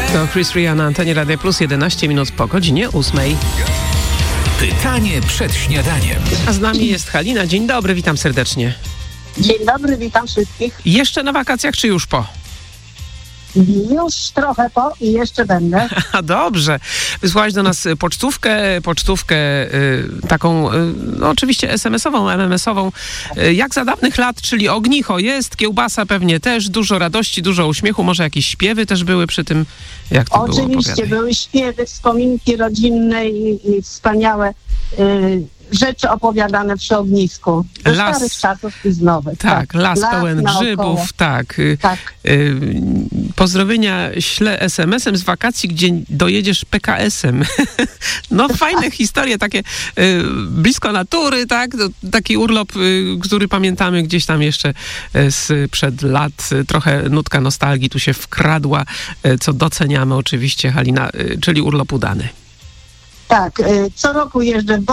To Chris Ria na antenie Radia Plus, 11 minut po godzinie 8. Pytanie przed śniadaniem. A z nami jest Halina. Dzień dobry, witam serdecznie. Dzień dobry, witam wszystkich. Jeszcze na wakacjach, czy już po? Już trochę po i jeszcze będę. A dobrze. Wysłałaś do nas pocztówkę taką, no oczywiście SMS-ową, MMS-ową, jak za dawnych lat, czyli ognicho jest, kiełbasa pewnie też, dużo radości, dużo uśmiechu, może jakieś śpiewy też były przy tym. Jak to było? Oczywiście Opowiadaj. były śpiewy, wspominki rodzinne i wspaniałe rzeczy opowiadane przy ognisku. Ze starych czasów i z nowych. Tak, las pełen grzybów, tak. Pozdrowienia ślę SMS-em z wakacji, gdzie dojedziesz PKS-em. No fajne historie, takie blisko natury, tak? Taki urlop, który pamiętamy gdzieś tam jeszcze sprzed lat. Trochę nutka nostalgii tu się wkradła, co doceniamy oczywiście, Halina, czyli urlop udany. Tak, co roku jeżdżę w